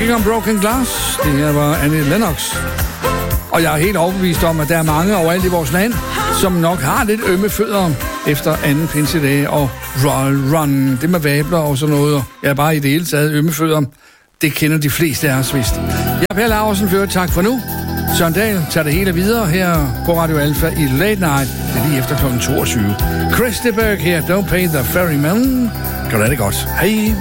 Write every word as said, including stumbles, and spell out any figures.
Ikke om Broken Glass. Det her var Annie Lennox. Og jeg er helt overbevist om, at der er mange overalt i vores land, som nok har lidt ømme fødder efter anden pinsedag og Royal Run. Det med vabler og sådan noget. Jeg er bare i det hele taget ømme fødder. Det kender de fleste af os vist. Jeg er Per Laursen, fører tak for nu. Søren Dahl tager det hele videre her på Radio Alpha i Late Night. Det er lige efter klokken toogtyve. Chris de Berg her. Don't pay the ferryman. Kan du have det godt. Hej.